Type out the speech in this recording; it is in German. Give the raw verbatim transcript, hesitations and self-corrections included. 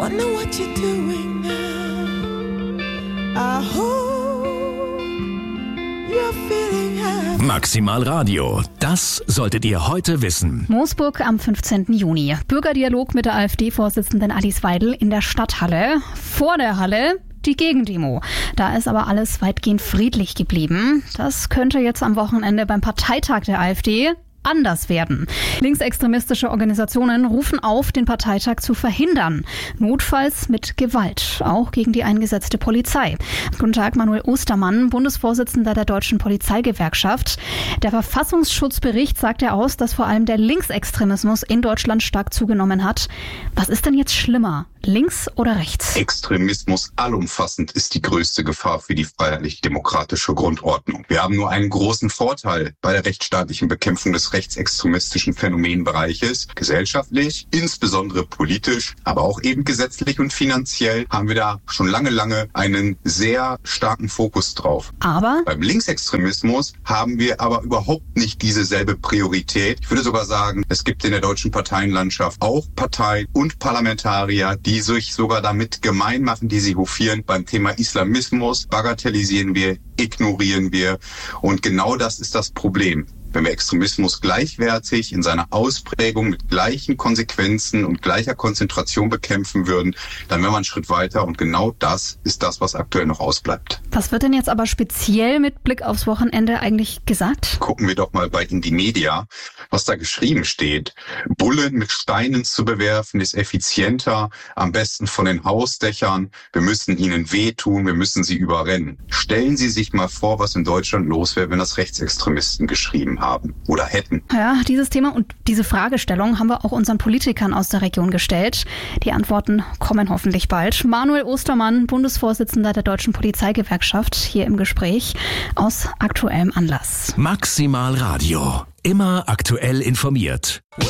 wonder what you're doing now. I hope you're feeling happy. Maximal Radio, das solltet ihr heute wissen. Moosburg am fünfzehnten Juni. Bürgerdialog mit der AfD-Vorsitzenden Alice Weidel in der Stadthalle. Vor der Halle die Gegendemo. Da ist aber alles weitgehend friedlich geblieben. Das könnte jetzt am Wochenende beim Parteitag der AfD anders werden. Linksextremistische Organisationen rufen auf, den Parteitag zu verhindern. Notfalls mit Gewalt, auch gegen die eingesetzte Polizei. Guten Tag, Manuel Ostermann, Bundesvorsitzender der Deutschen Polizeigewerkschaft. Der Verfassungsschutzbericht sagt ja aus, dass vor allem der Linksextremismus in Deutschland stark zugenommen hat. Was ist denn jetzt schlimmer? Links oder rechts? Extremismus allumfassend ist die größte Gefahr für die freiheitlich-demokratische Grundordnung. Wir haben nur einen großen Vorteil bei der rechtsstaatlichen Bekämpfung des rechtsextremistischen Phänomenbereiches. Gesellschaftlich, insbesondere politisch, aber auch eben gesetzlich und finanziell haben wir da schon lange, lange einen sehr starken Fokus drauf. Aber beim Linksextremismus haben wir aber überhaupt nicht diese selbe Priorität. Ich würde sogar sagen, es gibt in der deutschen Parteienlandschaft auch Parteien und Parlamentarier, die sich sogar damit gemein machen, die sie hofieren. Beim Thema Islamismus bagatellisieren wir, ignorieren wir. Und genau das ist das Problem. Wenn wir Extremismus gleichwertig in seiner Ausprägung mit gleichen Konsequenzen und gleicher Konzentration bekämpfen würden, dann wären wir einen Schritt weiter. Und genau das ist das, was aktuell noch ausbleibt. Was wird denn jetzt aber speziell mit Blick aufs Wochenende eigentlich gesagt? Gucken wir doch mal bei Indymedia, was da geschrieben steht. Bullen mit Steinen zu bewerfen ist effizienter, am besten von den Hausdächern. Wir müssen ihnen wehtun, wir müssen sie überrennen. Stellen Sie sich mal vor, was in Deutschland los wäre, wenn das Rechtsextremisten geschrieben haben oder hätten. Ja, dieses Thema und diese Fragestellung haben wir auch unseren Politikern aus der Region gestellt. Die Antworten kommen hoffentlich bald. Manuel Ostermann, Bundesvorsitzender der Deutschen Polizeigewerkschaft, hier im Gespräch aus aktuellem Anlass. Maximal Radio, immer aktuell informiert.